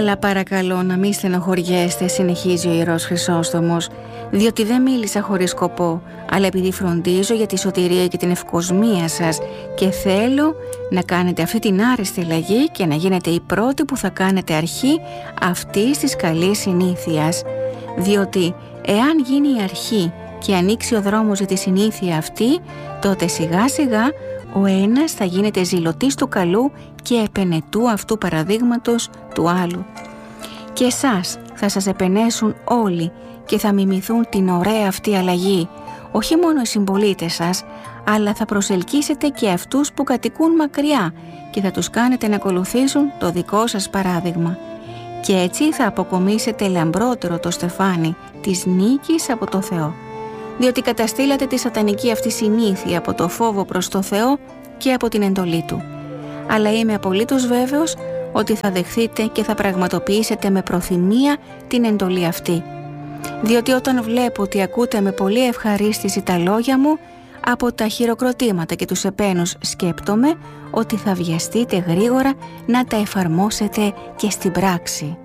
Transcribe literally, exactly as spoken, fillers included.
Αλλά παρακαλώ να μην στενοχωριέστε, συνεχίζει ο Ιερός Χρυσόστομος, διότι δεν μίλησα χωρίς σκοπό, αλλά επειδή φροντίζω για τη σωτηρία και την ευκοσμία σας και θέλω να κάνετε αυτή την άρεστη αλλαγή και να γίνετε οι πρώτοι που θα κάνετε αρχή αυτής της καλής συνήθειας. Διότι εάν γίνει η αρχή και ανοίξει ο δρόμος για τη συνήθεια αυτή, τότε σιγά σιγά ο ένας θα γίνεται ζηλωτής του καλού και επενετού αυτού παραδείγματος του άλλου. Και εσάς θα σας επενέσουν όλοι και θα μιμηθούν την ωραία αυτή αλλαγή, όχι μόνο οι συμπολίτες σας, αλλά θα προσελκύσετε και αυτούς που κατοικούν μακριά και θα τους κάνετε να ακολουθήσουν το δικό σας παράδειγμα. Και έτσι θα αποκομίσετε λαμπρότερο το στεφάνι της νίκης από το Θεό, διότι καταστήλατε τη σατανική αυτή συνήθεια από το φόβο προς το Θεό και από την εντολή Του. Αλλά είμαι απολύτως βέβαιος ότι θα δεχθείτε και θα πραγματοποιήσετε με προθυμία την εντολή αυτή. Διότι όταν βλέπω ότι ακούτε με πολύ ευχαρίστηση τα λόγια μου, από τα χειροκροτήματα και τους επένους σκέπτομαι ότι θα βιαστείτε γρήγορα να τα εφαρμόσετε και στην πράξη.